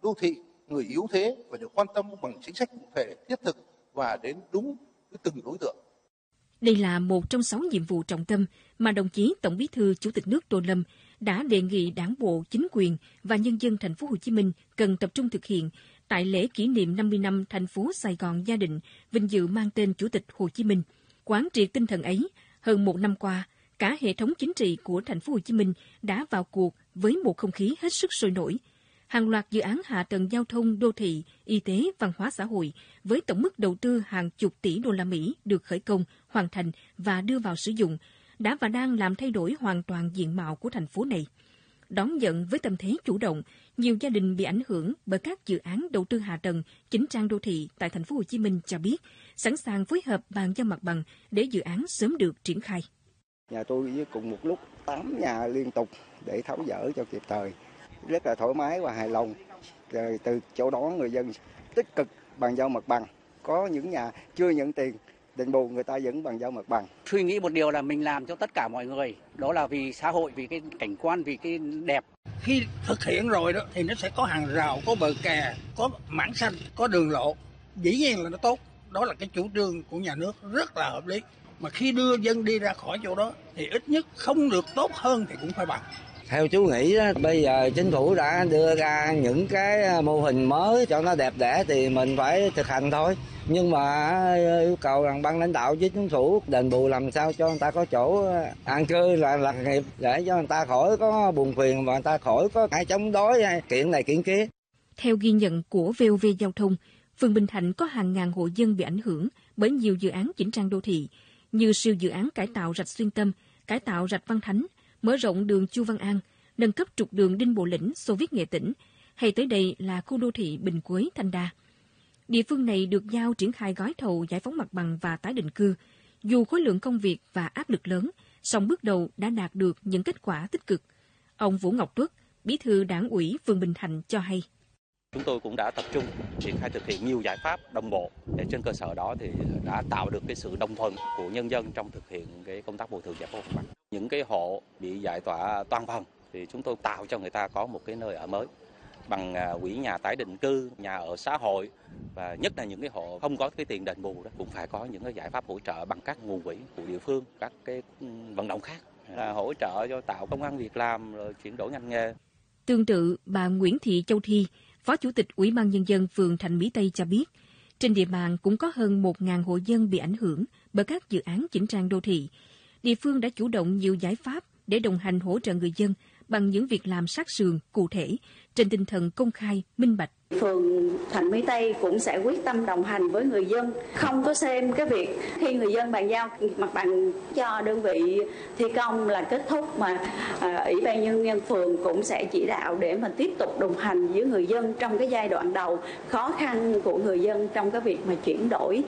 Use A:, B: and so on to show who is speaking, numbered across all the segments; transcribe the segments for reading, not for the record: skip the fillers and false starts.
A: đô thị, người yếu thế phải được quan tâm bằng chính sách cụ thể, thiết thực và đến đúng với từng đối tượng.
B: Đây là một trong 6 nhiệm vụ trọng tâm mà đồng chí Tổng Bí thư Chủ tịch nước Tô Lâm đã đề nghị Đảng bộ, chính quyền và nhân dân thành phố Hồ Chí Minh cần tập trung thực hiện tại lễ kỷ niệm 50 năm thành phố Sài Gòn gia định, vinh dự mang tên Chủ tịch Hồ Chí Minh. Quán triệt tinh thần ấy, hơn một năm qua, cả hệ thống chính trị của thành phố Hồ Chí Minh đã vào cuộc với một không khí hết sức sôi nổi. Hàng loạt dự án hạ tầng giao thông, đô thị, y tế, văn hóa xã hội với tổng mức đầu tư hàng chục tỷ đô la Mỹ được khởi công, hoàn thành và đưa vào sử dụng đã và đang làm thay đổi hoàn toàn diện mạo của thành phố này. Đón nhận với tâm thế chủ động, nhiều gia đình bị ảnh hưởng bởi các dự án đầu tư hạ tầng, chỉnh trang đô thị tại thành phố Hồ Chí Minh cho biết sẵn sàng phối hợp bàn giao mặt bằng để dự án sớm được triển khai.
C: Nhà tôi với cùng một lúc 8 nhà liên tục để tháo dỡ cho kịp thời, rất là thoải mái và hài lòng. Rồi từ chỗ đó người dân tích cực bàn giao mặt bằng, có những nhà chưa nhận tiền đền bù người ta vẫn bàn giao mặt bằng.
D: Suy nghĩ một điều là mình làm cho tất cả mọi người, đó là vì xã hội, vì cái cảnh quan, vì cái đẹp.
E: Khi thực hiện rồi đó thì nó sẽ có hàng rào, có bờ kè, có mảng xanh, có đường lộ. Dĩ nhiên là nó tốt, đó là cái chủ trương của nhà nước rất là hợp lý. Mà khi đưa dân đi ra khỏi chỗ đó thì ít nhất không được tốt hơn thì cũng phải bằng.
F: Theo chú nghĩ đó, bây giờ chính phủ đã đưa ra những cái mô hình mới cho nó đẹp đẽ thì mình phải thực hành thôi. Nhưng mà yêu cầu rằng ban lãnh đạo với chính phủ đền bù làm sao cho người ta có chỗ an cư là lạc nghiệp để cho người ta khỏi có buồn phiền và người ta khỏi có ai chống đối hay kiện này kiện kia.
B: Theo ghi nhận của VOV Giao thông, phường Bình Thạnh có hàng ngàn hộ dân bị ảnh hưởng bởi nhiều dự án chỉnh trang đô thị như siêu dự án cải tạo rạch Xuyên Tâm, cải tạo rạch Văn Thánh, mở rộng đường Chu Văn An, nâng cấp trục đường Đinh Bộ Lĩnh, Xô Viết Nghệ Tĩnh, hay tới đây là khu đô thị Bình Quế, Thanh Đa. Địa phương này được giao triển khai gói thầu giải phóng mặt bằng và tái định cư. Dù khối lượng công việc và áp lực lớn, song bước đầu đã đạt được những kết quả tích cực. Ông Vũ Ngọc Tuất, Bí thư Đảng ủy phường Bình Thạnh cho hay.
G: Chúng tôi cũng đã tập trung triển khai thực hiện nhiều giải pháp đồng bộ để trên cơ sở đó thì đã tạo được cái sự đồng thuận của nhân dân trong thực hiện cái công tác bồi thường giải phóng mặt bằng. Những cái hộ bị giải tỏa toàn phần thì chúng tôi tạo cho người ta có một cái nơi ở mới bằng quỹ nhà tái định cư, nhà ở xã hội và nhất là những cái hộ không có cái tiền đền bù đó cũng phải có những cái giải pháp hỗ trợ bằng các nguồn quỹ của địa phương, các cái vận động khác là hỗ trợ cho tạo công ăn việc làm rồi chuyển đổi ngành nghề.
B: Tương tự, bà Nguyễn Thị Châu Thi, Phó Chủ tịch Ủy ban Nhân dân phường Thạnh Mỹ Tây cho biết, trên địa bàn cũng có hơn 1.000 hộ dân bị ảnh hưởng bởi các dự án chỉnh trang đô thị. Địa phương đã chủ động nhiều giải pháp để đồng hành hỗ trợ người dân bằng những việc làm sát sườn, cụ thể, trên tinh thần công khai, minh bạch.
H: Phường Thạnh Mỹ Tây cũng sẽ quyết tâm đồng hành với người dân, không có xem cái việc khi người dân bàn giao mặt bằng cho đơn vị thi công là kết thúc, mà Ủy ban Nhân dân phường cũng sẽ chỉ đạo để mà tiếp tục đồng hành với người dân trong cái giai đoạn đầu khó khăn của người dân trong cái việc mà chuyển đổi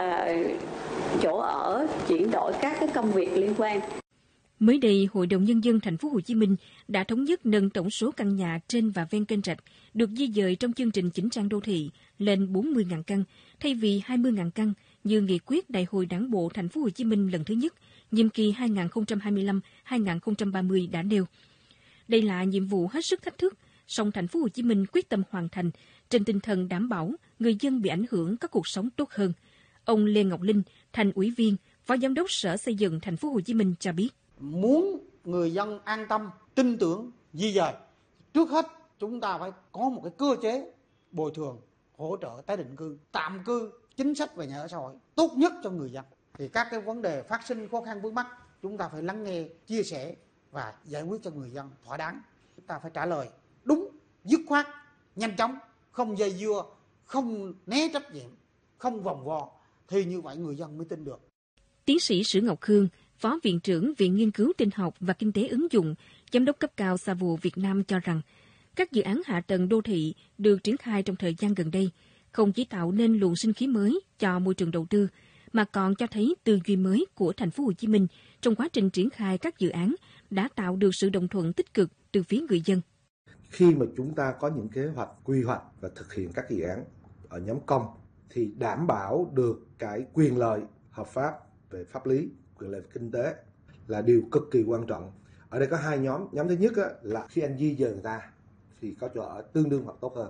H: chỗ ở, chuyển đổi các cái công việc liên quan.
B: Mới đây, Hội đồng Nhân dân thành phố Hồ Chí Minh đã thống nhất nâng tổng số căn nhà trên và ven kênh rạch được di dời trong chương trình chỉnh trang đô thị lên 40.000 căn thay vì 20.000 căn như nghị quyết Đại hội Đảng bộ thành phố Hồ Chí Minh lần thứ nhất, nhiệm kỳ 2025-2030 đã nêu. Đây là nhiệm vụ hết sức thách thức, song thành phố Hồ Chí Minh quyết tâm hoàn thành trên tinh thần đảm bảo người dân bị ảnh hưởng có cuộc sống tốt hơn. Ông Lê Ngọc Linh, Thành ủy viên, Phó Giám đốc Sở Xây dựng thành phố Hồ Chí Minh cho biết.
E: Muốn người dân an tâm, tin tưởng, di dời, trước hết chúng ta phải có một cái cơ chế bồi thường, hỗ trợ tái định cư, tạm cư, chính sách về nhà ở xã hội tốt nhất cho người dân. Thì các cái vấn đề phát sinh khó khăn vướng mắc chúng ta phải lắng nghe, chia sẻ và giải quyết cho người dân thỏa đáng. Chúng ta phải trả lời đúng, dứt khoát, nhanh chóng, không dây dưa, không né trách nhiệm, không vòng vo, thì như vậy người dân mới tin được.
B: Tiến sĩ Sử Ngọc Khương, Phó Viện trưởng Viện Nghiên cứu Tin học và Kinh tế ứng dụng, Giám đốc cấp cao Savo Việt Nam cho rằng, các dự án hạ tầng đô thị được triển khai trong thời gian gần đây không chỉ tạo nên luồng sinh khí mới cho môi trường đầu tư, mà còn cho thấy tư duy mới của thành phố Hồ Chí Minh trong quá trình triển khai các dự án đã tạo được sự đồng thuận tích cực từ phía người dân.
I: Khi mà chúng ta có những kế hoạch, quy hoạch và thực hiện các dự án ở nhóm công thì đảm bảo được cái quyền lợi hợp pháp về pháp lý, quyền lợi về kinh tế là điều cực kỳ quan trọng. Ở đây có hai nhóm. Nhóm thứ nhất là khi anh di dời người ta thì có chỗ ở tương đương hoặc tốt hơn.